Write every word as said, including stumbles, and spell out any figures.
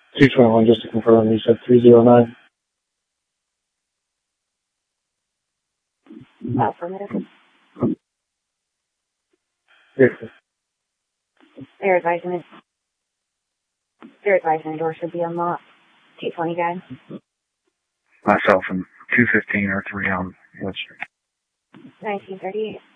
two twenty-one, just to confirm, you said three oh nine? Affirmative. Yes. They're advising it. They're advising the door should be unlocked. two twenty guys. Myself and two fifteen or three on West Street. nineteen thirty-eight.